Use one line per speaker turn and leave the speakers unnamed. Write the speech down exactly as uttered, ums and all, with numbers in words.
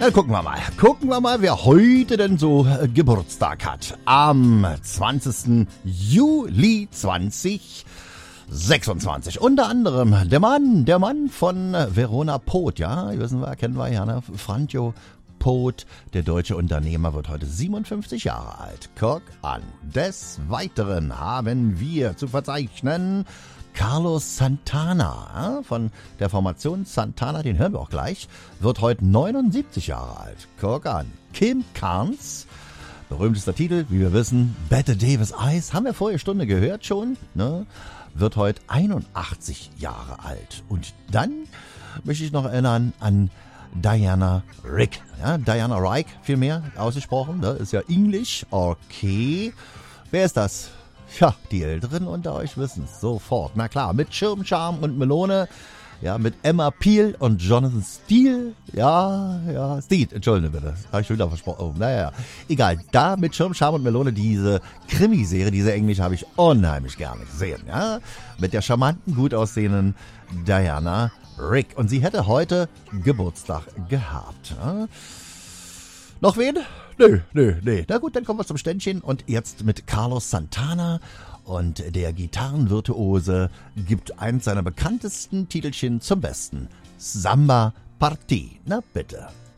Dann gucken wir mal. Gucken wir mal, wer heute denn so äh, Geburtstag hat. Am zwanzigsten Juli zweitausendsechsundzwanzig. Unter anderem der Mann, der Mann von Verona Poth, ja, wissen wir, kennen wir ja, ne? Franjo Poth, der deutsche Unternehmer, wird heute siebenundfünfzig Jahre alt. Guck an. Des Weiteren haben wir zu verzeichnen Carlos Santana von der Formation Santana, den hören wir auch gleich, wird heute neunundsiebzig Jahre alt. Guck an. Kim Carnes, berühmtester Titel, wie wir wissen, Bette Davis Eyes, haben wir vorige Stunde gehört schon, ne? Wird heute einundachtzig Jahre alt. Und dann möchte ich noch erinnern an Diana Rick. Ja, Diana Rick, vielmehr ausgesprochen, ne? Ist ja Englisch, okay. Wer ist das? Ja, die Älteren unter euch wissen es sofort. Na klar, mit Schirm, Charme und Melone. Ja, mit Emma Peel und Jonathan Steele. Ja, ja, Steele, entschuldige bitte. Habe ich schon wieder versprochen. Oh, naja, egal. Da mit Schirm, Charme und Melone, diese Krimiserie, diese Englisch habe ich unheimlich gerne gesehen. Ja, mit der charmanten, gut aussehenden Diana Rick. Und sie hätte heute Geburtstag gehabt. Ja. Noch wen? Nö, nö, nö. Na gut, dann kommen wir zum Ständchen und jetzt mit Carlos Santana. Und der Gitarrenvirtuose gibt eins seiner bekanntesten Titelchen zum Besten. Samba Party. Na bitte.